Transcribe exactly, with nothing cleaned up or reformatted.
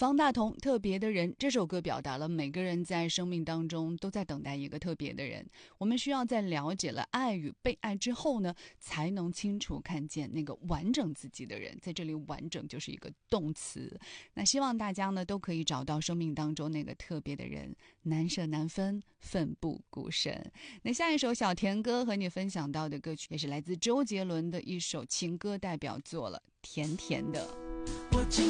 方大同特别的人，这首歌表达了每个人在生命当中都在等待一个特别的人，我们需要在了解了爱与被爱之后呢，才能清楚看见那个完整自己的人。在这里完整就是一个动词，那希望大家呢都可以找到生命当中那个特别的人，难舍难分，奋不顾身。那下一首小甜歌和你分享到的歌曲也是来自周杰伦的一首情歌代表作了，甜甜的。 我今